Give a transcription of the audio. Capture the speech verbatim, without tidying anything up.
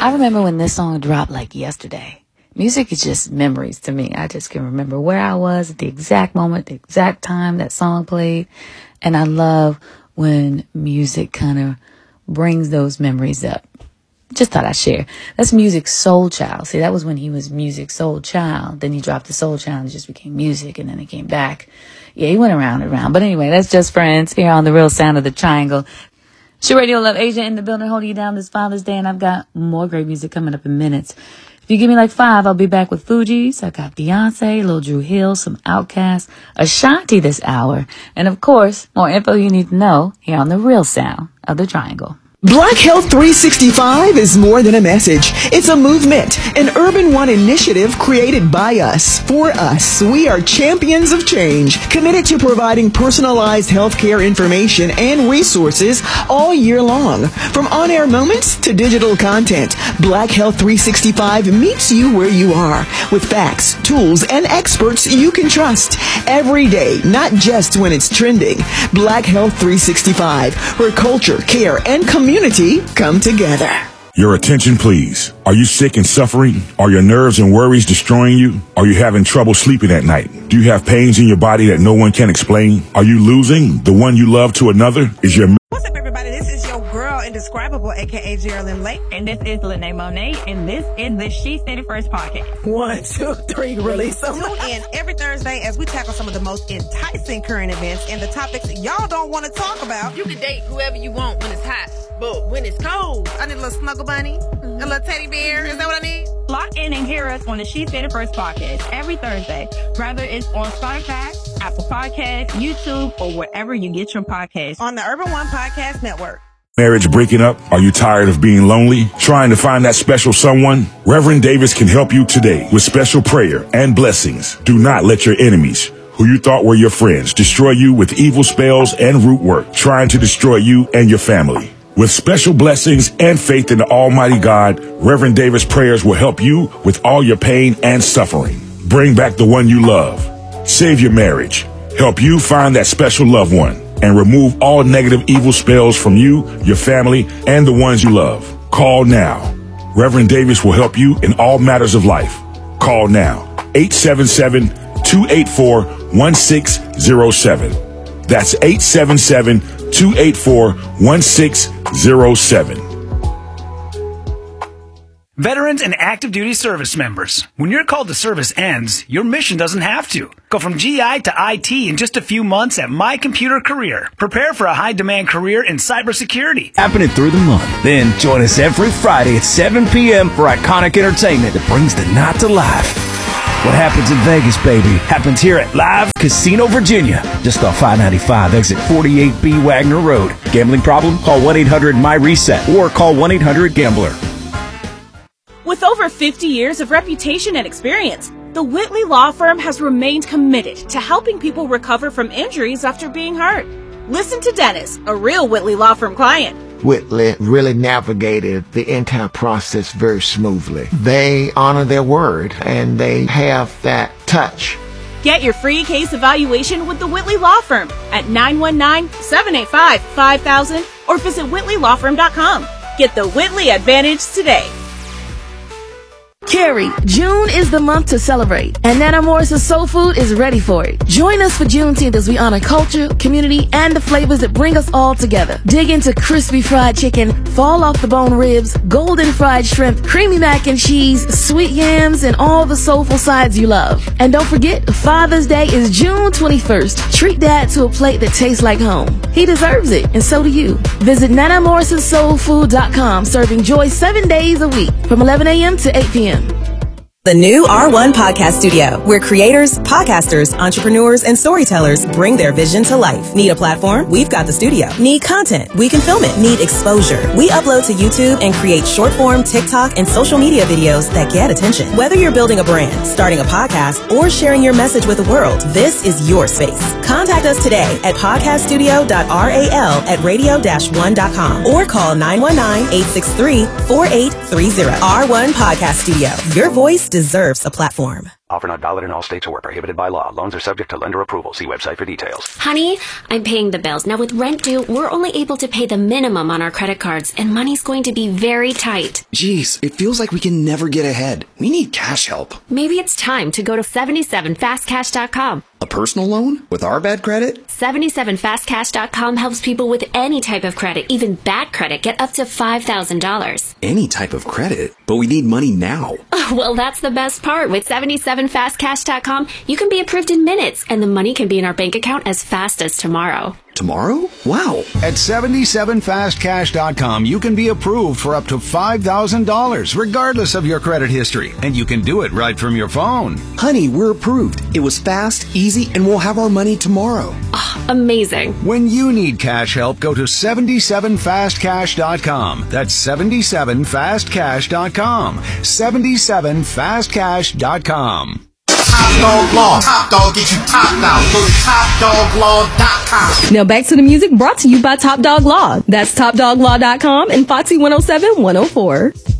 I remember when this song dropped like yesterday. Music is just memories to me. I just can remember where I was at the exact moment, the exact time that song played. And I love when music kind of brings those memories up. Just thought I'd share. That's Musiq Soulchild. See, that was when he was Musiq Soulchild. Then he dropped the Soulchild and just became music, and then he came back. Yeah, he went around and around. But anyway, that's Just Friends here on The Real Sound of the Triangle. Sure Radio Love Asia in the building, holding you down this Father's Day, and I've got more great music coming up in minutes. If you give me like five, I'll be back with Fugees. I got Beyonce, Lil Drew Hill, some Outkast, Ashanti this hour, and of course, more info you need to know here on The Real Sound of the Triangle. Black Health three sixty-five is more than a message. It's a movement, an Urban One initiative created by us, for us. We are champions of change, committed to providing personalized healthcare information and resources all year long. From on-air moments to digital content, Black Health three sixty-five meets you where you are with facts, tools, and experts you can trust every day, not just when it's trending. Black Health three sixty-five, where culture, care, and community Community come together. Your attention, please. Are you sick and suffering? Are your nerves and worries destroying you? Are you having trouble sleeping at night? Do you have pains in your body that no one can explain? Are you losing the one you love to another? Is your What's up, everybody? This is your girl, Indescribable, aka Geraldine Lake. And this is Lene Monet, and this is the She Said It First podcast. One, two, three, release them. Tune in every Thursday as we tackle some of the most enticing current events and the topics y'all don't want to talk about. You can date whoever you want when it's hot, but when it's cold, I need a little snuggle bunny, mm-hmm. a little teddy bear. Is that what I need? Lock in and hear us on the She Said It First podcast every Thursday, whether it's on Spotify, Apple Podcasts, YouTube, or wherever you get your podcasts. On the Urban One Podcast Network. Marriage breaking up? Are you tired of being lonely? Trying to find that special someone? Reverend Davis can help you today with special prayer and blessings. Do not let your enemies, who you thought were your friends, destroy you with evil spells and root work, trying to destroy you and your family. With special blessings and faith in the Almighty God, Reverend Davis prayers will help you with all your pain and suffering. Bring back the one you love. Save your marriage. Help you find that special loved one. And remove all negative evil spells from you, your family, and the ones you love. Call now. Reverend Davis will help you in all matters of life. Call now. eight seven seven, two eight four, one six zero seven. That's eight seven seven, two eight four, one six zero seven. Veterans and active duty service members, when your call to service ends, your mission doesn't have to. Go from G I to I T in just a few months at My Computer Career. Prepare for a high-demand career in cybersecurity. Happening through the month. Then join us every Friday at seven p.m. for iconic entertainment that brings the night to life. What happens in Vegas, baby, happens here at Live Casino Virginia, just off I ninety-five, exit forty-eight B Wagner Road. Gambling problem? Call one eight hundred M Y RESET or call one eight hundred gambler. With over fifty years of reputation and experience, the Whitley Law Firm has remained committed to helping people recover from injuries after being hurt. Listen to Dennis, a real Whitley Law Firm client. Whitley really navigated the entire process very smoothly. They honor their word, and they have that touch. Get your free case evaluation with the Whitley Law Firm at nine one nine, seven eight five, five thousand or visit whitley law firm dot com. Get the Whitley advantage today. Carrie, June is the month to celebrate, and Nana Morris's Soul Food is ready for it. Join us for Juneteenth as we honor culture, community, and the flavors that bring us all together. Dig into crispy fried chicken, fall off the bone ribs, golden fried shrimp, creamy mac and cheese, sweet yams, and all the soulful sides you love. And don't forget, Father's Day is June twenty-first. Treat Dad to a plate that tastes like home. He deserves it, and so do you. Visit nana morrison soul food dot com, serving joy seven days a week from eleven a.m. to eight p.m. The new R one Podcast Studio, where creators, podcasters, entrepreneurs, and storytellers bring their vision to life. Need a platform? We've got the studio. Need content? We can film it. Need exposure? We upload to YouTube and create short-form TikTok and social media videos that get attention. Whether you're building a brand, starting a podcast, or sharing your message with the world, this is your space. Contact us today at podcast studio dot ral at radio dash one dot com or call nine one nine, eight six three, four eight three zero. R one Podcast Studio. Your voice deserves a platform. Offer not valid in all states or prohibited by law. Loans are subject to lender approval. See website for details. Honey, I'm paying the bills. Now with rent due, we're only able to pay the minimum on our credit cards, and money's going to be very tight. Jeez, it feels like we can never get ahead. We need cash help. Maybe it's time to go to seventy-seven fast cash dot com. A personal loan? With our bad credit? seventy-seven fast cash dot com helps people with any type of credit, even bad credit, get up to five thousand dollars. Any type of credit? But we need money now. Oh, well, that's the best part. With seventy-seven fast cash dot com, you can be approved in minutes, and the money can be in our bank account as fast as tomorrow. Tomorrow? Wow. At seventy-seven fast cash dot com, you can be approved for up to five thousand dollars, regardless of your credit history. And you can do it right from your phone. Honey, we're approved. It was fast, easy, and we'll have our money tomorrow. Oh, amazing. When you need cash help, go to seventy-seven fast cash dot com. That's seventy-seven fast cash dot com. seventy-seven fast cash dot com. Top Dog Law. Top Dog get you top now. Go to top dog law dot com. Now back to the music brought to you by Top Dog Law. That's top dog law dot com and Foxy one oh seven one oh four.